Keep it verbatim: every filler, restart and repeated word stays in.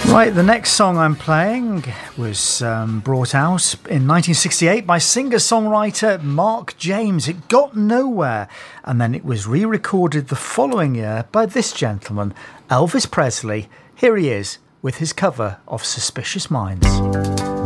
Right, the next song I'm playing was um, brought out in nineteen sixty-eight by singer-songwriter Mark James. It got nowhere, and then it was re-recorded the following year by this gentleman, Elvis Presley. Here he is with his cover of Suspicious Minds.